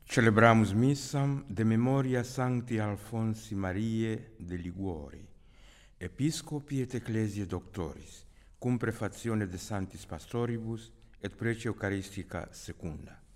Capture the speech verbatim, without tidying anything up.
Celebramus missam de memoria Sancti Alfonsi Mariae de Liguori, Episcopi et Ecclesiae Doctoris, cum prefazione de Sanctis Pastoribus et Prece Eucharistica secunda.